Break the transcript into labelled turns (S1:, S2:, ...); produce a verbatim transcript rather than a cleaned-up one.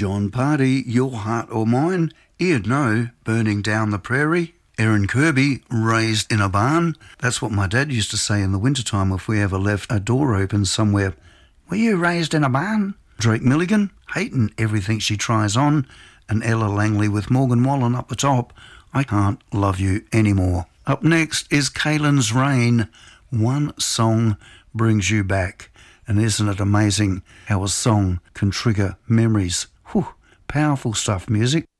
S1: John Party, Your Heart or Mine. Ian No, Burning Down the Prairie. Erin Kirby, Raised in a Barn. That's what my dad used to say in the wintertime if we ever left a door open somewhere. Were you raised in a barn? Drake Milligan, Hating Everything She Tries On. And Ella Langley with Morgan Wallen up the top, I Can't Love You Anymore. Up next is Kaylin's Rain, One Song Brings You Back. And isn't it amazing how a song can trigger memories? Whew, powerful stuff, music.